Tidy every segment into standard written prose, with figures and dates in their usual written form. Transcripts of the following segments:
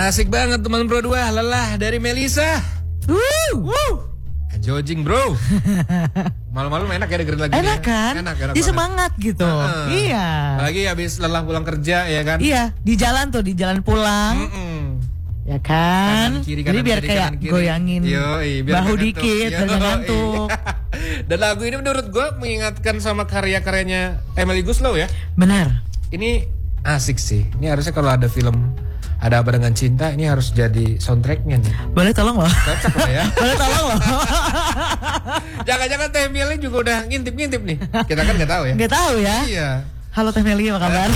Asik banget teman Bro 2, lelah dari Melisa. Jojing bro. Malam-malam enak ya dengerin lagu ini. Enak kan? Enak Dia semangat gitu. Iya. Lagi habis lelah pulang kerja ya kan? Iya, di jalan pulang. Ya kan? Kanan, kiri, jadi biar kiri, kayak kiri. goyangin biar bahu ngantuk. dikit dan ngantuk. Dan lagu ini menurut gue mengingatkan sama karya-karyanya Emily Guslow ya. Benar. Ini asik sih. Ini harusnya kalau ada film Ada Apa Dengan Cinta, ini harus jadi soundtracknya nih. Boleh tolong loh. Cocok lah ya. Boleh tolong loh. Jangan-jangan Teh Meli juga udah ngintip-ngintip nih. Kita kan nggak tahu ya. Nggak tahu ya. Iya. Halo Teh Meli, apa kabar?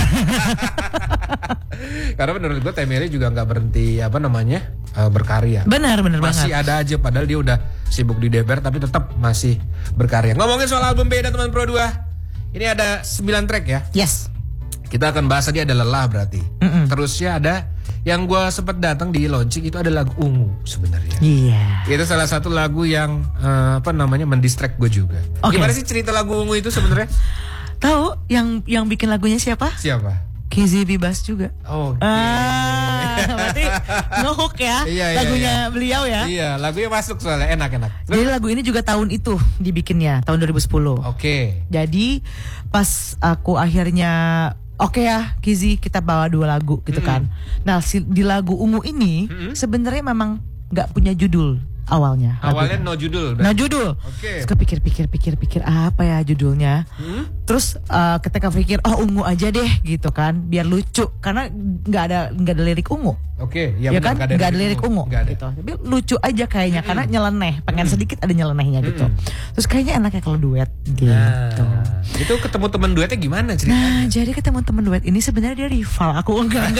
Karena menurut gue Teh Meli juga nggak berhenti berkarya. Benar Masih banget. ada aja, padahal dia udah sibuk di DPR tapi tetap masih berkarya. Ngomongin soal album beda teman Pro 2. Ini ada 9 track ya. Yes. Kita akan bahas tadi ada Lelah berarti. Terusnya ada yang gue sempat datang di launching itu ada lagu Ungu sebenarnya. Iya. Itu salah satu lagu yang mendistract gue juga. Okay. Gimana sih cerita lagu Ungu itu sebenarnya? Tahu yang bikin lagunya siapa? Siapa? Kizzy Bibas juga. Oh. Berarti ngehook ya lagunya beliau ya. Iya, lagunya masuk soalnya enak-enak. Jadi lagu ini juga tahun itu dibikinnya, tahun 2010. Oke. Jadi pas aku akhirnya oke ya Kizzy, kita bawa 2 lagu gitu kan. Nah di lagu Ungu ini sebenarnya memang nggak punya judul awalnya. Awalnya no judul. No judul. Oke. Terus pikir apa ya judulnya. Terus ketika pikir Ungu aja deh gitu kan, biar lucu karena nggak ada lirik Ungu. Oke, ya kan nggak ada lirik Ungu gitu. Tapi lucu aja kayaknya karena nyeleneh, pengen sedikit ada nyelenehnya gitu. Terus kayaknya enaknya kalau duet gitu. Itu ketemu teman duetnya gimana ceritanya? Nah, jadi ketemu teman duet ini sebenarnya dia rival. Aku enggak.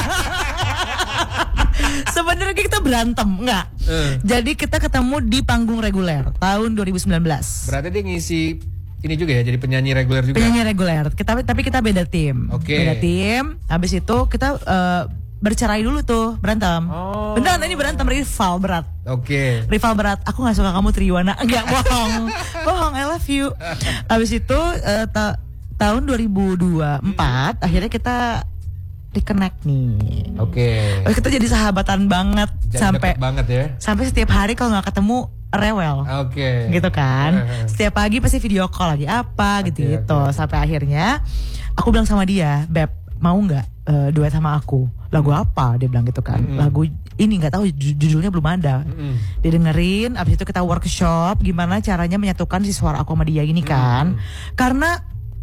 Sebenarnya kita berantem, enggak. Jadi kita ketemu di panggung reguler tahun 2019. Berarti dia ngisi ini juga ya, jadi penyanyi reguler juga. Penyanyi reguler. Tapi kita beda tim. Oke. Beda tim. Habis itu kita bercerai dulu tuh, berantem. Beneran ini berantem, rival berat. Oke. Rival berat. Aku nggak suka kamu Triwana. Enggak, bohong. Bohong, I love you. Habis itu tahun 2024 akhirnya kita reconnect nih. Oke. Kita jadi sahabatan banget. Deket banget ya. Sampai setiap hari kalau nggak ketemu rewel. Oke. Gitu kan. Setiap pagi pasti video call lagi apa gitu. Sampai akhirnya aku bilang sama dia, "Beb, mau nggak duet sama aku?" Lagu apa? Dia bilang gitu kan. Lagu ini nggak tahu judulnya belum ada. Dia dengerin, abis itu kita workshop gimana caranya menyatukan si suara aku sama dia ini kan. Karena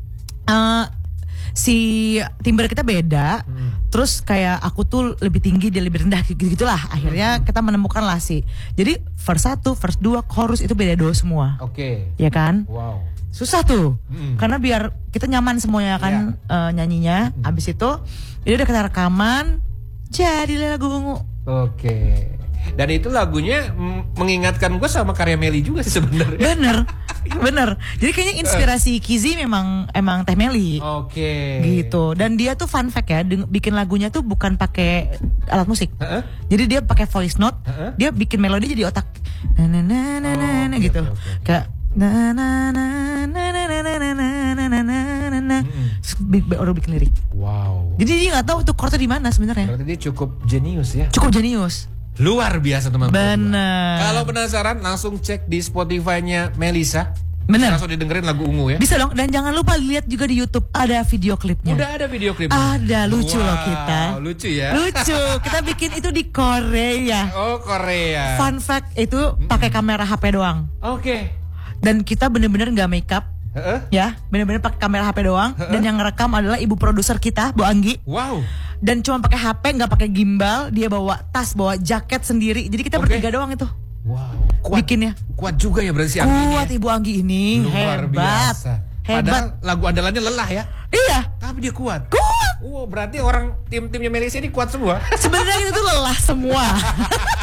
si timbre kita beda, terus kayak aku tuh lebih tinggi, dia lebih rendah gitulah. Akhirnya kita menemukan lah sih. Jadi verse 1, verse 2, chorus itu beda do semua. Oke. Ya kan? Wow. Susah tuh, karena biar kita nyaman semuanya kan nyanyinya. Abis itu, ini udah kita rekaman, jadilah lagu Ungu. Oke. Dan itu lagunya mengingatkan gue sama karya Meli juga sih sebenarnya. Bener. Jadi kayaknya inspirasi Kizzy emang Teh Meli. Oke. Gitu. Dan dia tuh fun fact ya, bikin lagunya tuh bukan pakai alat musik. Jadi dia pakai voice note. Dia bikin melodi jadi otak. Na na na na na gitu. Kayak na na na na na na na na na na na. Baru bikin lirik. Wow. Jadi dia nggak tahu tuh chordnya di mana sebenarnya. Berarti dia cukup jenius ya. Cukup jenius. Luar biasa teman-teman. Bener. Kalau penasaran langsung cek di Spotify-nya Melisa. Bener. Langsung didengerin lagu Ungu ya. Bisa dong. Dan jangan lupa lihat juga di YouTube ada video klipnya. Udah ada video klipnya. Ada, lucu loh kita. Lucu ya. Lucu. Kita bikin itu di Korea. Oh, Korea. Fun fact itu pakai kamera HP doang. Oke. Dan kita bener-bener nggak make up. Ya, bener-bener pakai kamera HP doang. Dan yang ngerekam adalah ibu produser kita, Bu Anggi. Wow. Dan cuma pakai HP, nggak pakai gimbal. Dia bawa tas, bawa jaket sendiri. Jadi kita bertiga doang itu. Wow. Kuat, bikinnya. Kuat juga ya berarti si Anggi. Kuat Ibu Anggi ini. Luar hebat. Biasa. Hebat. Padahal lagu andalannya Lelah ya. Iya. Tapi dia kuat. Kuat. Berarti orang tim-timnya Melisa ini kuat semua. Sebenarnya itu lelah semua.